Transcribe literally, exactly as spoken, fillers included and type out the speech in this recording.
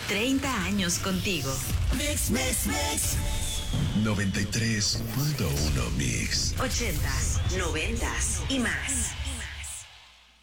treinta años contigo. Mix, mix, mix. noventa y tres punto uno Mix. ochentas, noventas y más.